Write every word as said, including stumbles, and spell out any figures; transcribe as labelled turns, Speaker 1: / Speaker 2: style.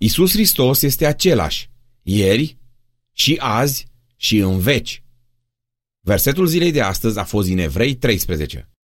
Speaker 1: Iisus Hristos este același, ieri și azi și în veci. Versetul zilei de astăzi a fost din Evrei treisprezece.